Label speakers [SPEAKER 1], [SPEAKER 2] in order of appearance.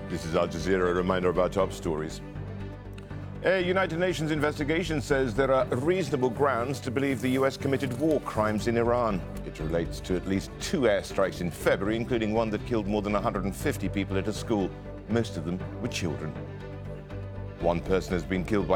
[SPEAKER 1] This is Al Jazeera, a reminder of our top stories. A United Nations investigation says there are reasonable grounds to believe the US committed war crimes in Iran. It relates to at least 2 airstrikes in February, including one that killed more than 150 people at a school. Most of them were children. One person has been killed by